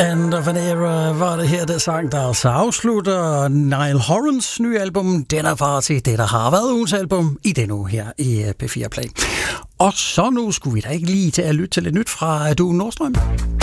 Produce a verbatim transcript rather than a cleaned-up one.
And of an Era var det her, der sang, der så afslutter Niall Horans nye album, Dinner Party, det der har været ugens album i den uge her i P fire Play. Og så nu skulle vi da ikke lige til at lytte til lidt nyt fra Du Nordstrøm.